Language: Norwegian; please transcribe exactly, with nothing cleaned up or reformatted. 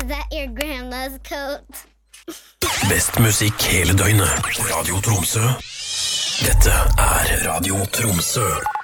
that your grandma's coat? Best musikk hele døgnet. Radio Tromsø. Dette er Radio Tromsø.